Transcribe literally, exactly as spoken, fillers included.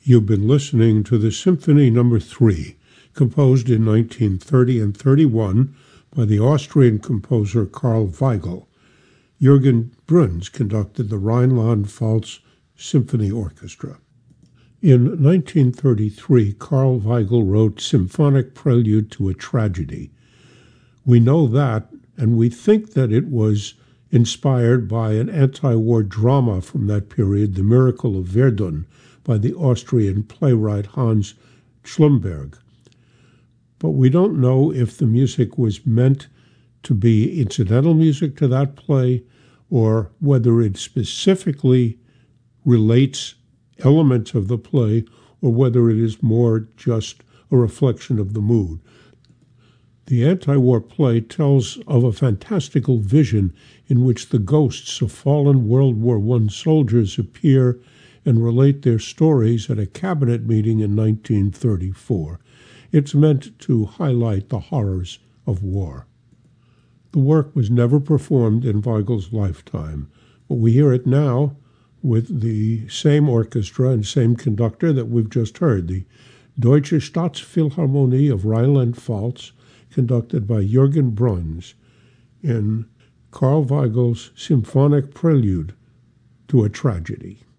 You've been listening to the Symphony Number Three, composed in nineteen thirty and thirty-one by the Austrian composer Karl Weigel. Jürgen Bruns conducted the Rhineland-Pfalz Symphony Orchestra. In nineteen thirty-three, Karl Weigel wrote Symphonic Prelude to a Tragedy. We know that, and we think that it was inspired by an anti-war drama from that period, The Miracle of Verdun, by the Austrian playwright Hans Schlumberg. But we don't know if the music was meant to be incidental music to that play or whether it specifically relates elements of the play or whether it is more just a reflection of the mood. The anti-war play tells of a fantastical vision in which the ghosts of fallen World War One soldiers appear and relate their stories at a cabinet meeting in nineteen thirty-four. It's meant to highlight the horrors of war. The work was never performed in Weigel's lifetime, but we hear it now with the same orchestra and same conductor that we've just heard, the Deutsche Staatsphilharmonie of Rhineland-Pfalz, conducted by Jürgen Bruns in Karl Weigel's Symphonic Prelude to a Tragedy.